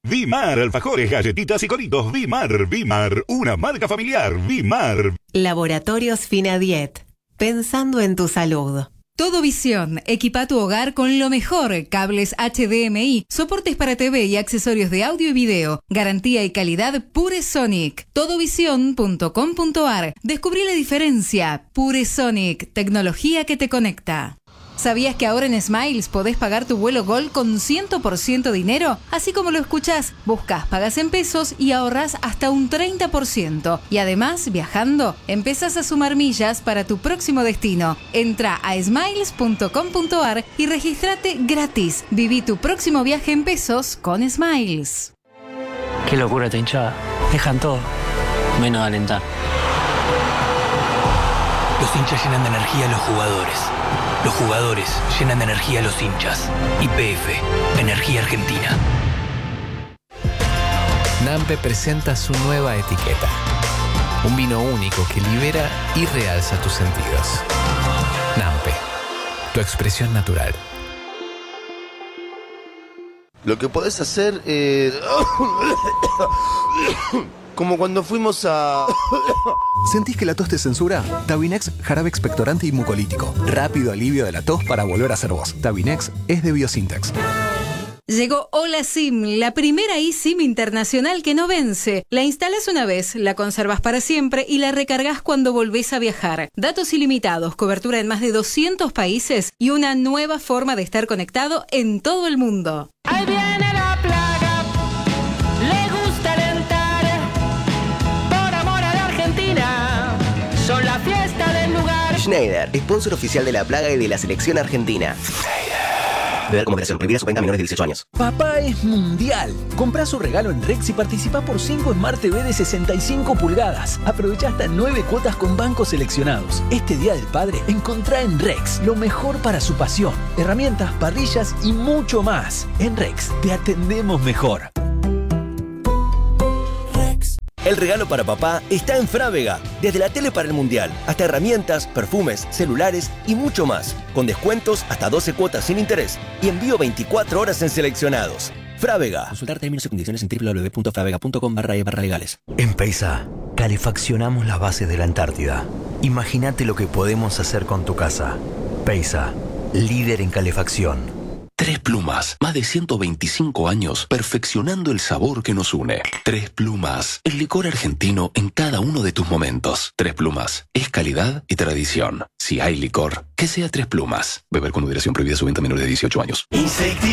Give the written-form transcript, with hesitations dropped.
Vimar, alfajores, galletitas y coritos. Vimar, una marca familiar. Vimar. Laboratorios Finadiet. Pensando en tu salud. Todo Visión, equipa tu hogar con lo mejor, cables HDMI, soportes para TV y accesorios de audio y video, garantía y calidad PureSonic. Todovision.com.ar. Descubrí la diferencia. PureSonic, tecnología que te conecta. ¿Sabías que ahora en Smiles podés pagar tu vuelo Gol con 100% dinero? Así como lo escuchás, buscas, pagas en pesos y ahorrás hasta un 30%. Y además, viajando, empezás a sumar millas para tu próximo destino. Entra a smiles.com.ar y regístrate gratis. Viví tu próximo viaje en pesos con Smiles. Qué locura esta hinchada. Dejan todo, menos alentar. Los hinchas llenan de energía a los jugadores. Los jugadores llenan de energía a los hinchas. YPF, Energía Argentina. Nampe presenta su nueva etiqueta. Un vino único que libera y realza tus sentidos. Nampe, tu expresión natural. Lo que podés hacer como cuando fuimos a... ¿Sentís que la tos te censura? Tabinex, jarabe expectorante y mucolítico. Rápido alivio de la tos para volver a ser vos. Tabinex es de Biosintex. Llegó Hola SIM, la primera eSIM internacional que no vence. La instalas una vez, la conservas para siempre y la recargas cuando volvés a viajar. Datos ilimitados, cobertura en más de 200 países y una nueva forma de estar conectado en todo el mundo. Ahí viene la plaga, le gusta alentar, por amor a la Argentina, son la fiesta del lugar. Schneider, sponsor oficial de La Plaga y de la selección argentina. Beber con moderación, prohibida su venta a menores de 18 años. Papá es mundial. Comprá su regalo en Rex y participa por 5 Smart TV de 65 pulgadas. Aprovecha hasta 9 cuotas con bancos seleccionados. Este Día del Padre, encontrá en Rex lo mejor para su pasión. Herramientas, parrillas y mucho más. En Rex te atendemos mejor. El regalo para papá está en Frávega. Desde la tele para el mundial, hasta herramientas, perfumes, celulares y mucho más. Con descuentos hasta 12 cuotas sin interés y envío 24 horas en seleccionados. Frávega. Consultar términos y condiciones en www.fravega.com/legales. En Peisa, calefaccionamos las bases de la Antártida. Imagínate lo que podemos hacer con tu casa. Peisa, líder en calefacción. Tres Plumas, más de 125 años perfeccionando el sabor que nos une. Tres Plumas, el licor argentino en cada uno de tus momentos. Tres Plumas, es calidad y tradición. Si hay licor, que sea Tres Plumas. Beber con moderación, prohibida su venta a menores de 18 años.